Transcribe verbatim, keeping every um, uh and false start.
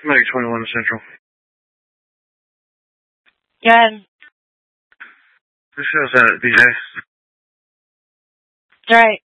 Mike twenty-one Central. Go ahead. This is uh, B J. Right.